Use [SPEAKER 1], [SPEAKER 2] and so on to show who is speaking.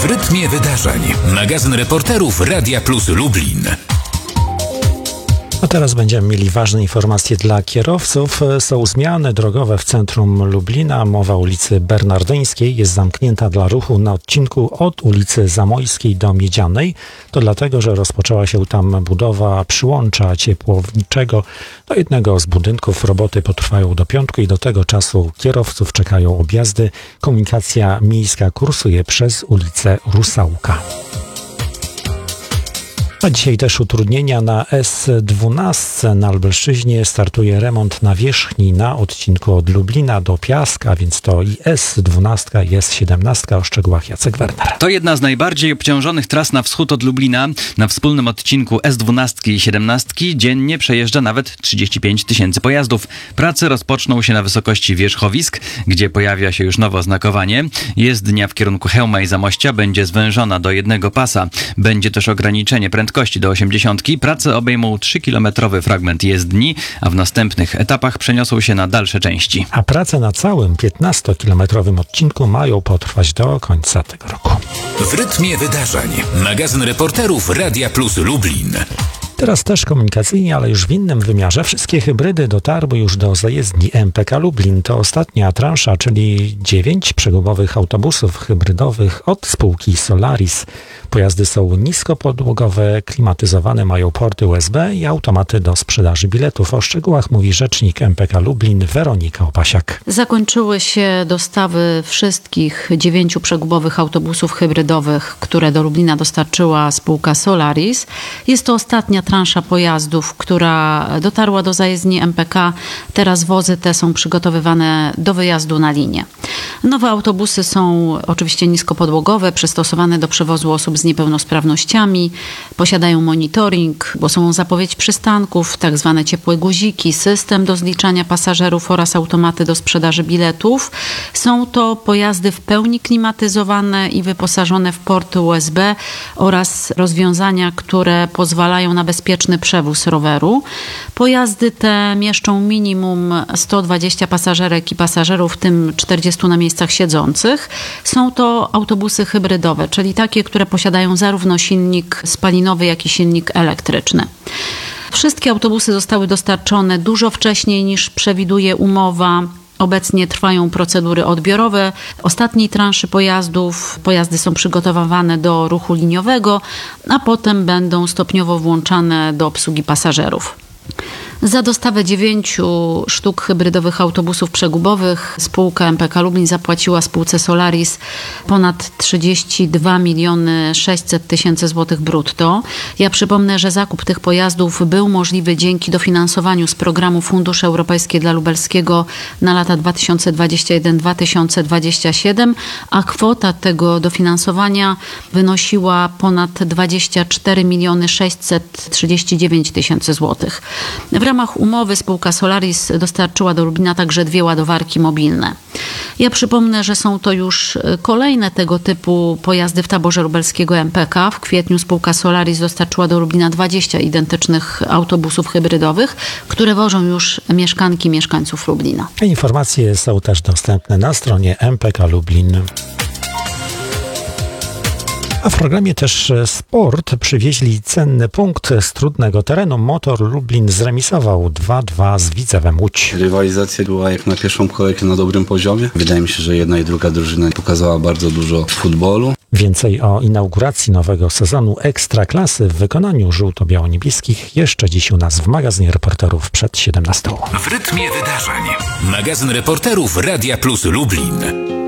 [SPEAKER 1] W rytmie wydarzeń. Magazyn reporterów Radia Plus Lublin.
[SPEAKER 2] A teraz będziemy mieli ważne informacje dla kierowców. Są zmiany drogowe w centrum Lublina. Mowa ulicy Bernardyńskiej jest zamknięta dla ruchu na odcinku od ulicy Zamojskiej do Miedzianej. To dlatego, że rozpoczęła się tam budowa przyłącza ciepłowniczego do jednego z budynków. Roboty potrwają do piątku i do tego czasu kierowców czekają objazdy. Komunikacja miejska kursuje przez ulicę Rusałka. A dzisiaj też utrudnienia na S12 na Lubelszczyźnie. Startuje remont nawierzchni na odcinku od Lublina do Piaska, więc to i S12 i S17. O szczegółach Jacek Werner.
[SPEAKER 3] To jedna z najbardziej obciążonych tras na wschód od Lublina. Na wspólnym odcinku S12 i 17 dziennie przejeżdża nawet 35 tysięcy pojazdów. Prace rozpoczną się na wysokości wierzchowisk, gdzie pojawia się już nowe oznakowanie. Jezdnia w kierunku Chełma i Zamościa będzie zwężona do jednego pasa. Będzie też ograniczenie prędkości do 80. Prace obejmą 3-kilometrowy fragment jezdni, a w następnych etapach przeniosą się na dalsze części.
[SPEAKER 2] A prace na całym 15-kilometrowym odcinku mają potrwać do końca tego roku.
[SPEAKER 1] W rytmie wydarzeń. Magazyn reporterów Radia Plus Lublin.
[SPEAKER 2] Teraz też komunikacyjnie, ale już w innym wymiarze. Wszystkie hybrydy dotarły już do zajezdni MPK Lublin. To ostatnia transza, czyli 9 przegubowych autobusów hybrydowych od spółki Solaris. Pojazdy są niskopodłogowe, klimatyzowane, mają porty USB i automaty do sprzedaży biletów. O szczegółach mówi rzecznik MPK Lublin Weronika Opasiak.
[SPEAKER 4] Zakończyły się dostawy wszystkich 9 przegubowych autobusów hybrydowych, które do Lublina dostarczyła spółka Solaris. Jest to ostatnia transza pojazdów, która dotarła do zajezdni MPK. Teraz wozy te są przygotowywane do wyjazdu na linię. Nowe autobusy są oczywiście niskopodłogowe, przystosowane do przewozu osób z niepełnosprawnościami, posiadają monitoring, głosową zapowiedź przystanków, tak zwane ciepłe guziki, system do zliczania pasażerów oraz automaty do sprzedaży biletów. Są to pojazdy w pełni klimatyzowane i wyposażone w porty USB oraz rozwiązania, które pozwalają na bezpieczny przewóz roweru. Pojazdy te mieszczą minimum 120 pasażerek i pasażerów, w tym 40 na miejscach siedzących. Są to autobusy hybrydowe, czyli takie, które posiadają zarówno silnik spalinowy, jak i silnik elektryczny. Wszystkie autobusy zostały dostarczone dużo wcześniej niż przewiduje umowa. Obecnie trwają procedury odbiorowe ostatniej transzy pojazdów. Pojazdy są przygotowywane do ruchu liniowego, a potem będą stopniowo włączane do obsługi pasażerów. Za dostawę 9 sztuk hybrydowych autobusów przegubowych spółka MPK Lublin zapłaciła spółce Solaris ponad 32 600 000 złotych brutto. Ja przypomnę, że zakup tych pojazdów był możliwy dzięki dofinansowaniu z programu Fundusze Europejskie dla Lubelskiego na lata 2021-2027, a kwota tego dofinansowania wynosiła ponad 24 639 000 złotych. W ramach umowy spółka Solaris dostarczyła do Lublina także 2 ładowarki mobilne. Ja przypomnę, że są to już kolejne tego typu pojazdy w taborze lubelskiego MPK. W kwietniu spółka Solaris dostarczyła do Lublina 20 identycznych autobusów hybrydowych, które wożą już mieszkanki i mieszkańców Lublina.
[SPEAKER 2] Informacje są też dostępne na stronie MPK Lublin. A w programie też sport. Przywieźli cenny punkt z trudnego terenu. Motor Lublin zremisował 2-2 z Widzewem Łódź.
[SPEAKER 5] Rywalizacja była jak na pierwszą kolejkę na dobrym poziomie. Wydaje mi się, że jedna i druga drużyna pokazała bardzo dużo futbolu.
[SPEAKER 2] Więcej o inauguracji nowego sezonu Ekstraklasy w wykonaniu żółto-biało-niebieskich jeszcze dziś u nas w magazynie reporterów przed 17.
[SPEAKER 1] W rytmie wydarzeń. Magazyn reporterów Radia Plus Lublin.